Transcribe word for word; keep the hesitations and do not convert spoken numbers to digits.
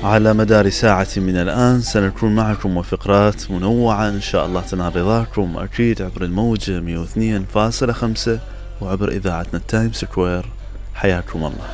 على مدار ساعة من الآن سنكون معكم وفقرات منوعة إن شاء الله تنال رضاكم، أكيد عبر الموجة مئة واثنين فاصلة خمسة وعبر إذاعتنا التايم سكوير. حياكم الله.